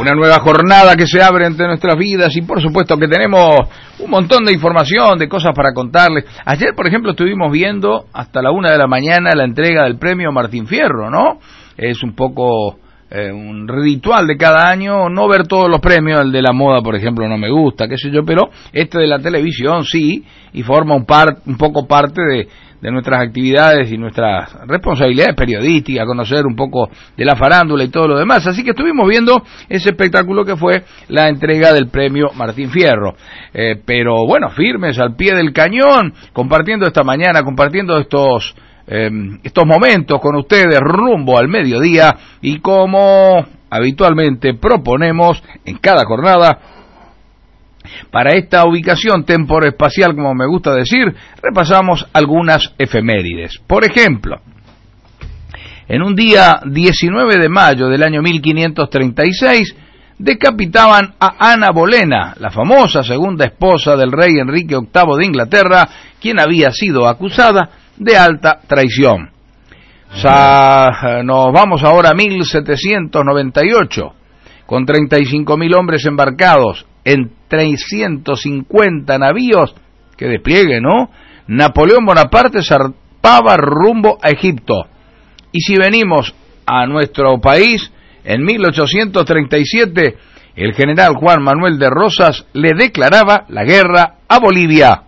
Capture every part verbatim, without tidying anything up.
Una nueva jornada que se abre entre nuestras vidas y por supuesto que tenemos un montón de información, de cosas para contarles. Ayer, por ejemplo, estuvimos viendo hasta la una de la mañana la entrega del premio Martín Fierro, ¿no? Es un poco eh, un ritual de cada año no ver todos los premios. El de la moda, por ejemplo, no me gusta, qué sé yo, pero este de la televisión sí, y forma un, par, un poco parte de... de nuestras actividades y nuestras responsabilidades periodísticas, conocer un poco de la farándula y todo lo demás. Así que estuvimos viendo ese espectáculo que fue la entrega del premio Martín Fierro. Eh, pero bueno, firmes al pie del cañón, compartiendo esta mañana, compartiendo estos, eh, estos momentos con ustedes rumbo al mediodía y como habitualmente proponemos en cada jornada, para esta ubicación temporoespacial, como me gusta decir, repasamos algunas efemérides. Por ejemplo, en un día diecinueve de mayo del año mil quinientos treinta y seis, decapitaban a Ana Bolena, la famosa segunda esposa del rey Enrique octavo de Inglaterra, quien había sido acusada de alta traición. Sa- nos vamos ahora a mil setecientos noventa y ocho, con treinta y cinco mil hombres embarcados en trescientos cincuenta navíos, que despliegue, ¿no? Napoleón Bonaparte zarpaba rumbo a Egipto. Y si venimos a nuestro país, en mil ochocientos treinta y siete, el general Juan Manuel de Rosas le declaraba la guerra a Bolivia.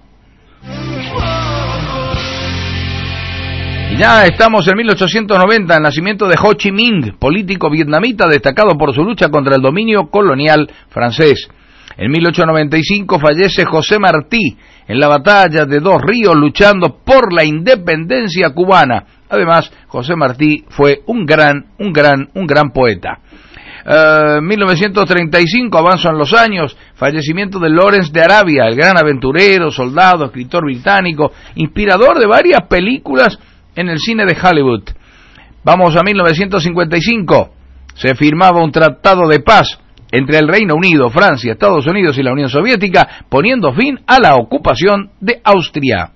Y ya estamos en mil ochocientos noventa, el nacimiento de Ho Chi Minh, político vietnamita destacado por su lucha contra el dominio colonial francés. En mil ochocientos noventa y cinco fallece José Martí en la batalla de Dos Ríos luchando por la independencia cubana. Además, José Martí fue un gran, un gran, un gran poeta. En uh, mil novecientos treinta y cinco, avanzan los años, fallecimiento de Lawrence de Arabia, el gran aventurero, soldado, escritor británico, inspirador de varias películas en el cine de Hollywood. Vamos a mil novecientos cincuenta y cinco, se firmaba un tratado de paz entre el Reino Unido, Francia, Estados Unidos y la Unión Soviética, poniendo fin a la ocupación de Austria.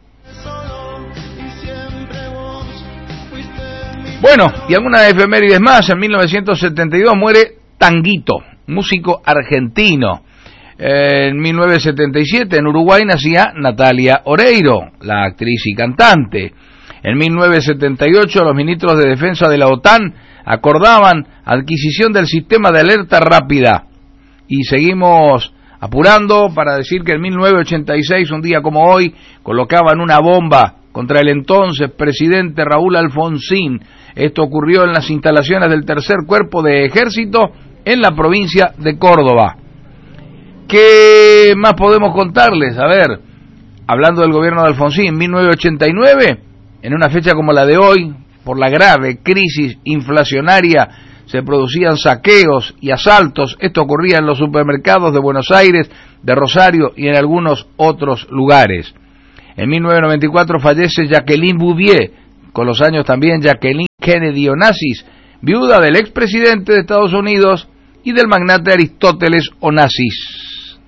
Bueno, y algunas efemérides más. En mil novecientos setenta y dos muere Tanguito, músico argentino. En mil novecientos setenta y siete en Uruguay nacía Natalia Oreiro, la actriz y cantante. En mil novecientos setenta y ocho los ministros de defensa de la OTAN acordaban adquisición del sistema de alerta rápida. Y seguimos apurando para decir que en mil novecientos ochenta y seis, un día como hoy, colocaban una bomba contra el entonces presidente Raúl Alfonsín. Esto ocurrió en las instalaciones del tercer cuerpo de ejército en la provincia de Córdoba. ¿Qué más podemos contarles? A ver, hablando del gobierno de Alfonsín, en mil novecientos ochenta y nueve, en una fecha como la de hoy, por la grave crisis inflacionaria, se producían saqueos y asaltos. Esto ocurría en los supermercados de Buenos Aires, de Rosario y en algunos otros lugares. En mil novecientos noventa y cuatro fallece Jacqueline Bouvier, con los años también Jacqueline Kennedy Onassis, viuda del expresidente de Estados Unidos y del magnate Aristóteles Onassis.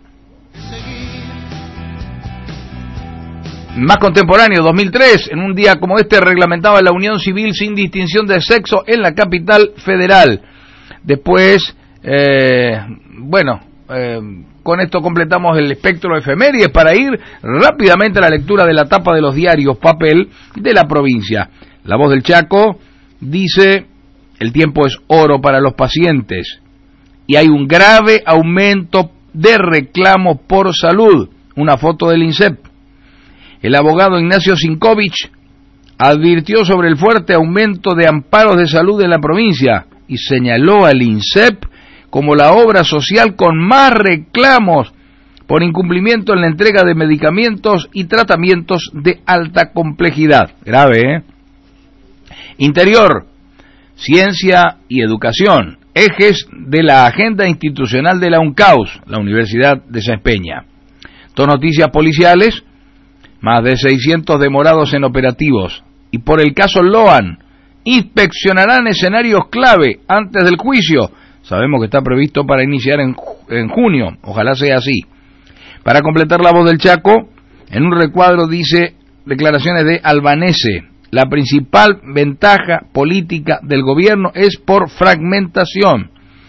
Más contemporáneo, dos mil tres, en un día como este reglamentaba la unión civil sin distinción de sexo en la capital federal. Después, eh, bueno, eh, con esto completamos el espectro de efemérides para ir rápidamente a la lectura de la tapa de los diarios papel de la provincia. La Voz del Chaco dice: el tiempo es oro para los pacientes y hay un grave aumento de reclamos por salud. Una foto del INSEP. El abogado Ignacio Sinkovich advirtió sobre el fuerte aumento de amparos de salud en la provincia y señaló al INSEP como la obra social con más reclamos por incumplimiento en la entrega de medicamentos y tratamientos de alta complejidad. Grave, ¿eh? Interior, ciencia y educación, ejes de la agenda institucional de la UNCAUS, la Universidad de Sáenz Peña. Dos noticias policiales. Más de seiscientos demorados en operativos. Y por el caso Loan, inspeccionarán escenarios clave antes del juicio. Sabemos que está previsto para iniciar en, en junio. Ojalá sea así. Para completar La Voz del Chaco, en un recuadro dice declaraciones de Albanese. La principal ventaja política del gobierno es por fragmentación.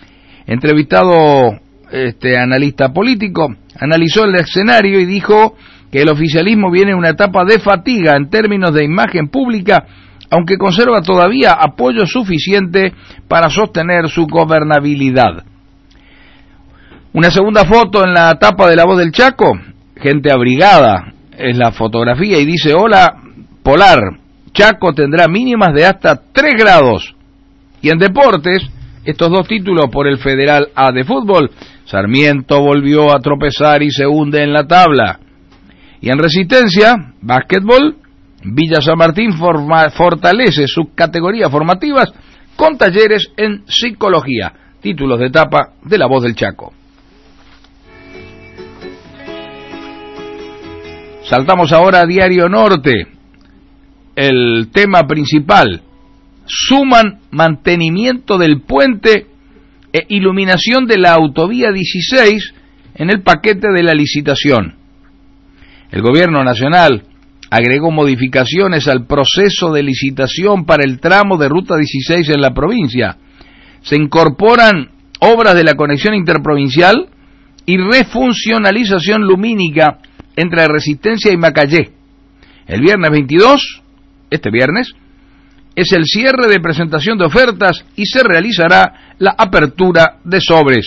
Entrevistado este analista político, analizó el escenario y dijo que el oficialismo viene en una etapa de fatiga en términos de imagen pública, aunque conserva todavía apoyo suficiente para sostener su gobernabilidad. Una segunda foto en la tapa de La Voz del Chaco, gente abrigada es la fotografía y dice: hola polar, Chaco tendrá mínimas de hasta tres grados. Y en deportes, estos dos títulos por el Federal A de fútbol, Sarmiento volvió a tropezar y se hunde en la tabla. Y en resistencia, básquetbol, Villa San Martín forma, fortalece sus categorías formativas con talleres en psicología, títulos de etapa de La Voz del Chaco. Saltamos ahora a Diario Norte. El tema principal: suman mantenimiento del puente e iluminación de la autovía dieciséis en el paquete de la licitación. El gobierno nacional agregó modificaciones al proceso de licitación para el tramo de Ruta dieciséis en la provincia. Se incorporan obras de la conexión interprovincial y refuncionalización lumínica entre Resistencia y Macayé. El viernes veintidós, este viernes, es el cierre de presentación de ofertas y se realizará la apertura de sobres.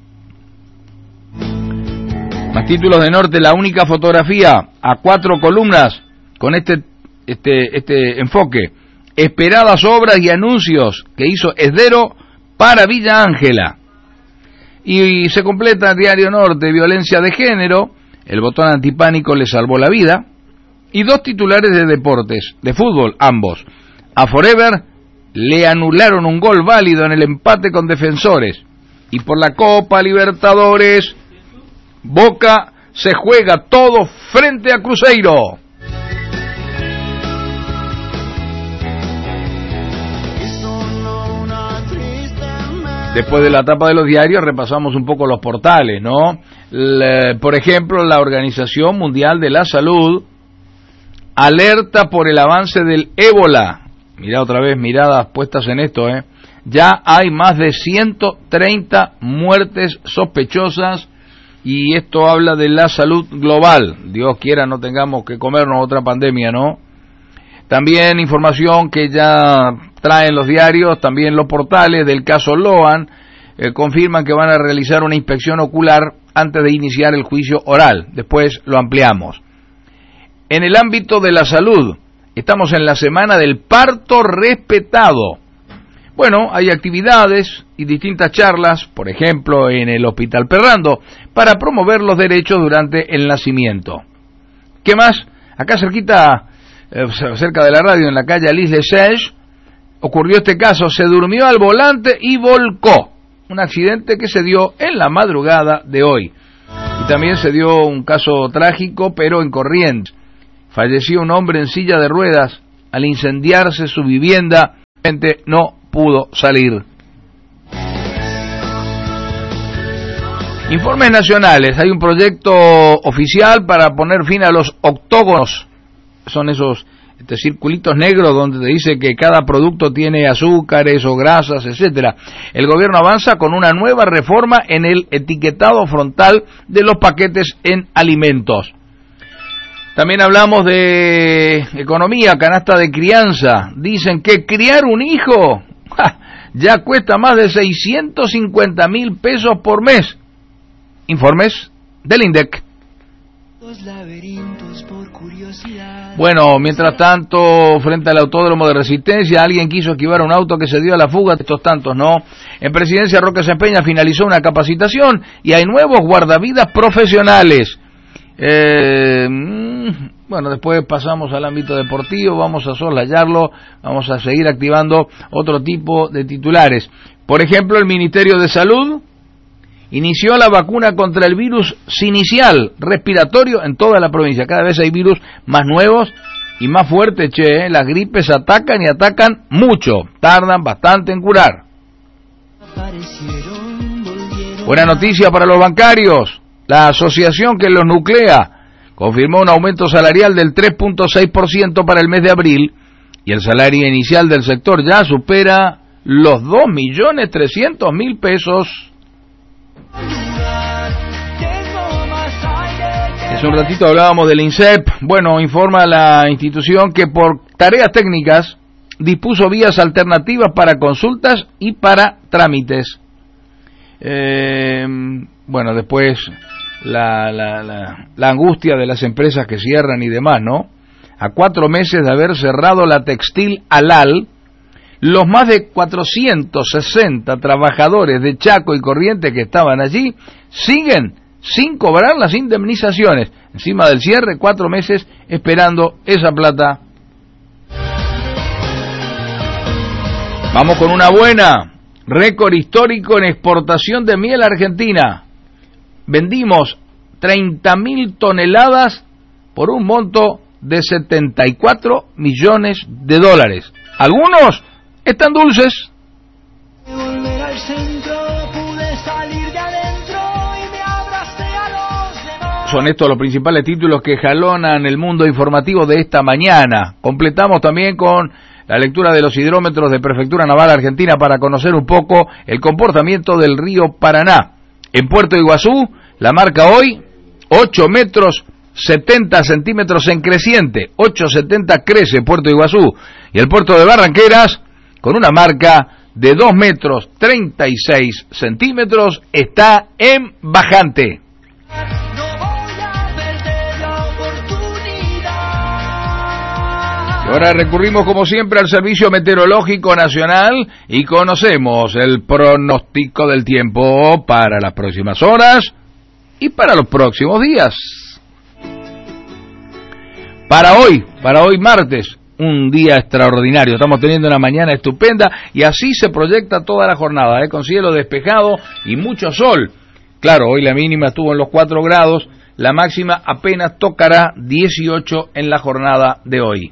Más títulos de Norte, la única fotografía a cuatro columnas con este, este, este enfoque. Esperadas obras y anuncios que hizo Esdero para Villa Ángela. Y se completa Diario Norte, violencia de género, el botón antipánico le salvó la vida. Y dos titulares de deportes, de fútbol, ambos. A Forever le anularon un gol válido en el empate con Defensores. Y por la Copa Libertadores, Boca se juega todo frente a Cruzeiro. Después de la tapa de los diarios repasamos un poco los portales, ¿no? Le, por ejemplo, la Organización Mundial de la Salud alerta por el avance del ébola. Mirá otra vez, miradas puestas en esto, ¿eh? Ya hay más de ciento treinta muertes sospechosas y esto habla de la salud global. Dios quiera no tengamos que comernos otra pandemia, ¿no? También información que ya traen los diarios, también los portales del caso Loan, eh, confirman que van a realizar una inspección ocular antes de iniciar el juicio oral. Después lo ampliamos. En el ámbito de la salud, estamos en la semana del parto respetado. Bueno, hay actividades y distintas charlas, por ejemplo, en el Hospital Perrando, para promover los derechos durante el nacimiento. ¿Qué más? Acá cerquita, eh, cerca de la radio, en la calle Alice Lesage, ocurrió este caso. Se durmió al volante y volcó. Un accidente que se dio en la madrugada de hoy. Y también se dio un caso trágico, pero en Corrientes. Falleció un hombre en silla de ruedas al incendiarse su vivienda. No pudo salir. Informes nacionales. Hay un proyecto oficial para poner fin a los octógonos. Son esos este, circulitos negros donde te dice que cada producto tiene azúcares o grasas, etcétera. El gobierno avanza con una nueva reforma en el etiquetado frontal de los paquetes en alimentos. También hablamos de economía, canasta de crianza. Dicen que criar un hijo ¡ja!, ya cuesta más de seiscientos cincuenta mil pesos por mes. Informes del INDEC. Bueno, mientras tanto, frente al autódromo de Resistencia, alguien quiso esquivar un auto que se dio a la fuga. Estos tantos, ¿no? En Presidencia, Roque Sempeña finalizó una capacitación y hay nuevos guardavidas profesionales. Eh, bueno, después pasamos al ámbito deportivo, vamos a soslayarlo, vamos a seguir activando otro tipo de titulares. Por ejemplo, el Ministerio de Salud inició la vacuna contra el virus sinicial respiratorio en toda la provincia. Cada vez hay virus más nuevos y más fuertes, che, ¿eh? Las gripes atacan y atacan mucho, tardan bastante en curar. Buena noticia para los bancarios. La asociación que los nuclea confirmó un aumento salarial del tres punto seis por ciento para el mes de abril y el salario inicial del sector ya supera los dos millones trescientos mil pesos. Hace un ratito hablábamos del INSEP. Bueno, informa la institución que por tareas técnicas dispuso vías alternativas para consultas y para trámites. Eh, bueno, después la, la, la, la angustia de las empresas que cierran y demás, ¿no? A cuatro meses de haber cerrado la textil Alal, los más de cuatrocientos sesenta trabajadores de Chaco y Corrientes que estaban allí siguen sin cobrar las indemnizaciones. Encima del cierre, cuatro meses esperando esa plata. Vamos con una buena. Récord histórico en exportación de miel a Argentina. Vendimos treinta mil toneladas por un monto de setenta y cuatro millones de dólares. Algunos están dulces. Son estos los principales títulos que jalonan el mundo informativo de esta mañana. Completamos también con la lectura de los hidrómetros de Prefectura Naval Argentina para conocer un poco el comportamiento del río Paraná. En Puerto Iguazú, la marca hoy, ocho metros setenta centímetros en creciente, ocho setenta crece Puerto Iguazú. Y el puerto de Barranqueras, con una marca de dos metros treinta y seis centímetros, está en bajante. Y ahora recurrimos como siempre al Servicio Meteorológico Nacional y conocemos el pronóstico del tiempo para las próximas horas y para los próximos días. Para hoy, para hoy martes, un día extraordinario. Estamos teniendo una mañana estupenda y así se proyecta toda la jornada, ¿eh? Con cielo despejado y mucho sol. Claro, hoy la mínima estuvo en los cuatro grados, la máxima apenas tocará dieciocho en la jornada de hoy.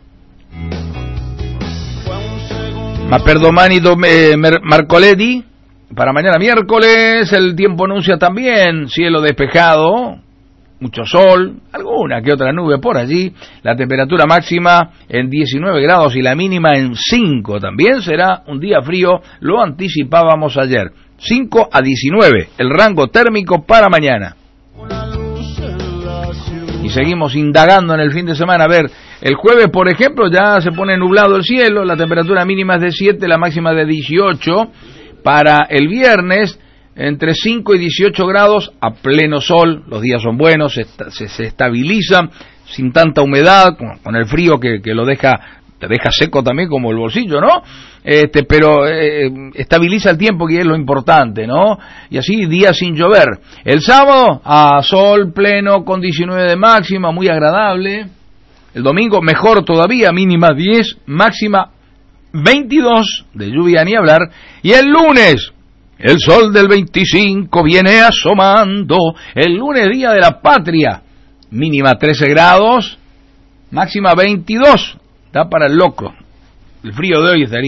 Maperdomani eh, Marcoletti, para mañana miércoles el tiempo anuncia también cielo despejado, mucho sol, alguna que otra nube por allí, la temperatura máxima en diecinueve grados y la mínima en cinco, también será un día frío, lo anticipábamos ayer, cinco a diecinueve, el rango térmico para mañana. Y seguimos indagando en el fin de semana, a ver, el jueves, por ejemplo, ya se pone nublado el cielo, la temperatura mínima es de siete, la máxima de dieciocho, para el viernes, entre cinco y dieciocho grados, a pleno sol, los días son buenos, se, se, se estabilizan, sin tanta humedad, con, con el frío que, que lo deja, te deja seco también como el bolsillo, ¿no? Este, pero eh, estabiliza el tiempo, que es lo importante, ¿no? Y así, días sin llover. El sábado, a sol pleno, con diecinueve de máxima, muy agradable. El domingo, mejor todavía, mínima diez, máxima veintidós, de lluvia ni hablar. Y el lunes, el sol del veinticinco viene asomando. El lunes, día de la patria, mínima trece grados, máxima veintidós. Da para el loco. El frío de hoy estaría